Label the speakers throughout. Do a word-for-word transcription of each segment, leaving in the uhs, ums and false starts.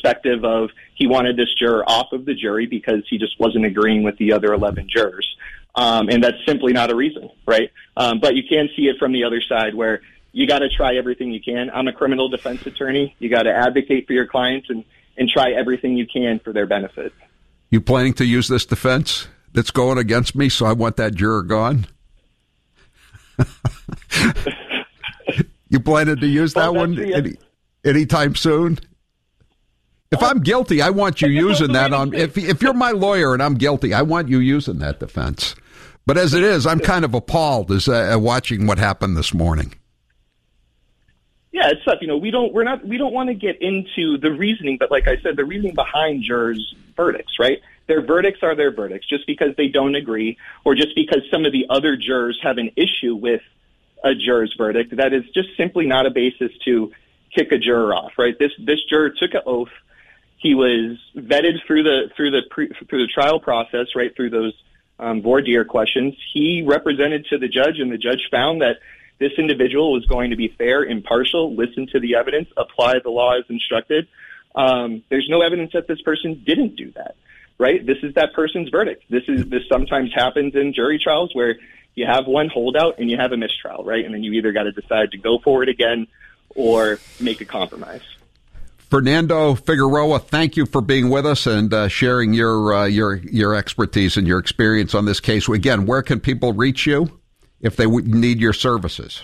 Speaker 1: perspective of he wanted this juror off of the jury because he just wasn't agreeing with the other eleven jurors. Um, and that's simply not a reason, right? Um, but you can see it from the other side where you got to try everything you can. I'm a criminal defense attorney. You got to advocate for your clients and, and try everything you can for their benefit.
Speaker 2: You planning to use this defense that's going against me, so I want that juror gone? You planning to use that well, one any, anytime soon? If I'm guilty, I want you using that on. If if you're my lawyer and I'm guilty, I want you using that defense. But as it is, I'm kind of appalled as uh, watching what happened this morning.
Speaker 1: Yeah, it's tough. You know, we don't we're not we don't want to get into the reasoning, but like I said, the reasoning behind jurors' verdicts, right? Their verdicts are their verdicts. Just because they don't agree, or just because some of the other jurors have an issue with a juror's verdict, that is just simply not a basis to kick a juror off, right? This this juror took an oath. He was vetted through the through the pre, through the trial process, right through those um, voir dire questions. He represented to the judge, and the judge found that this individual was going to be fair, impartial, listen to the evidence, apply the law as instructed. Um, there's no evidence that this person didn't do that, right? This is that person's verdict. This is this sometimes happens in jury trials where you have one holdout and you have a mistrial, right? And then you either got to decide to go for it again or make a compromise.
Speaker 2: Fernando Figueroa, thank you for being with us and uh, sharing your uh, your your expertise and your experience on this case. Again, where can people reach you if they would need your services?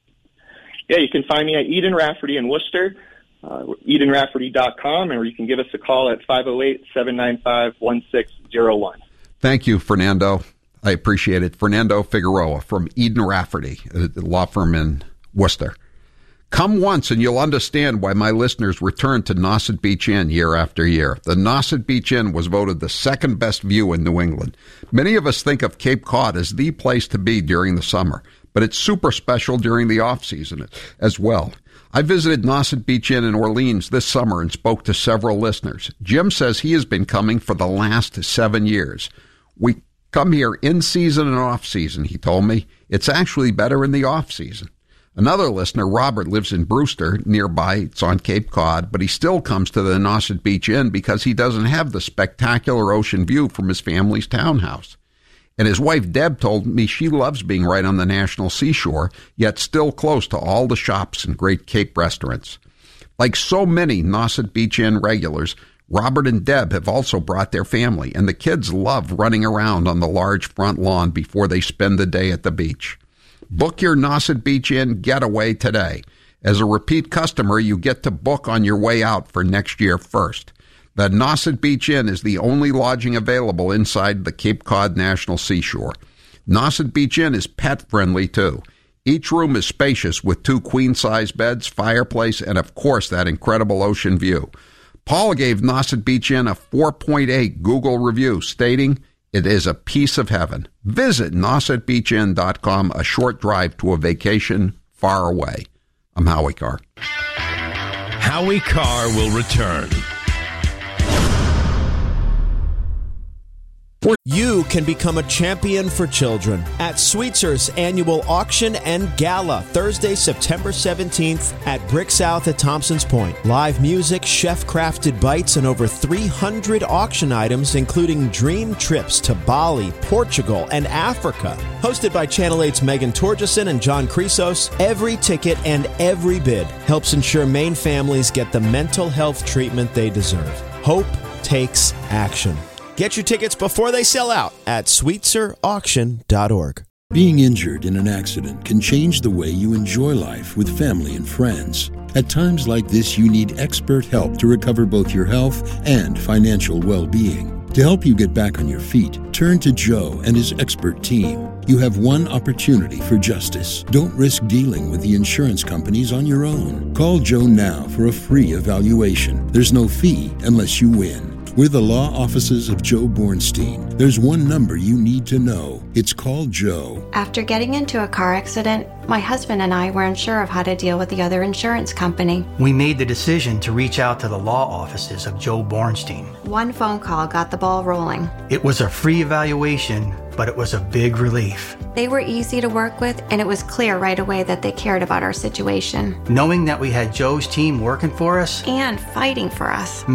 Speaker 1: Yeah, you can find me at Eden Rafferty in Worcester, uh, eden rafferty dot com, or you can give us a call at five oh eight, seven nine five, one six oh one.
Speaker 2: Thank you, Fernando. I appreciate it. Fernando Figueroa from Eden Rafferty, a law firm in Worcester. Come once and you'll understand why my listeners return to Nauset Beach Inn year after year. The Nauset Beach Inn was voted the second best view in New England. Many of us think of Cape Cod as the place to be during the summer, but it's super special during the off-season as well. I visited Nauset Beach Inn in Orleans this summer and spoke to several listeners. Jim says he has been coming for the last seven years. We come here in season and off season, he told me. It's actually better in the off season. Another listener, Robert, lives in Brewster, nearby. It's on Cape Cod, but he still comes to the Nauset Beach Inn because he doesn't have the spectacular ocean view from his family's townhouse. And his wife, Deb, told me she loves being right on the national seashore, yet still close to all the shops and great Cape restaurants. Like so many Nauset Beach Inn regulars, Robert and Deb have also brought their family, and the kids love running around on the large front lawn before they spend the day at the beach. Book your Nauset Beach Inn getaway today. As a repeat customer, you get to book on your way out for next year first. The Nauset Beach Inn is the only lodging available inside the Cape Cod National Seashore. Nauset Beach Inn is pet-friendly, too. Each room is spacious with two queen-size beds, fireplace, and, of course, that incredible ocean view. Paul gave Nauset Beach Inn a four point eight Google review, stating, "It is a piece of heaven." Visit nauset beach inn dot com, a short drive to a vacation far away. I'm Howie Carr.
Speaker 3: Howie Carr will return.
Speaker 4: You can become a champion for children at Sweetzer's annual auction and gala, Thursday, September seventeenth at Brick South at Thompson's Point. Live music, chef-crafted bites, and over three hundred auction items, including dream trips to Bali, Portugal, and Africa. Hosted by Channel eight's Megan Torgeson and John Chrysos, every ticket and every bid helps ensure Maine families get the mental health treatment they deserve. Hope takes action. Get your tickets before they sell out at sweetser auction dot org.
Speaker 5: Being injured in an accident can change the way you enjoy life with family and friends. At times like this, you need expert help to recover both your health and financial well-being. To help you get back on your feet, turn to Joe and his expert team. You have one opportunity for justice. Don't risk dealing with the insurance companies on your own. Call Joe now for a free evaluation. There's no fee unless you win. We're the law offices of Joe Bornstein. There's one number you need to know. It's called Joe.
Speaker 6: After getting into a car accident, my husband and I weren't sure of how to deal with the other insurance company.
Speaker 7: We made the decision to reach out to the law offices of Joe Bornstein.
Speaker 6: One phone call got the ball rolling.
Speaker 7: It was a free evaluation, but it was a big relief.
Speaker 6: They were easy to work with, and it was clear right away that they cared about our situation.
Speaker 7: Knowing that we had Joe's team working for us
Speaker 6: and fighting for us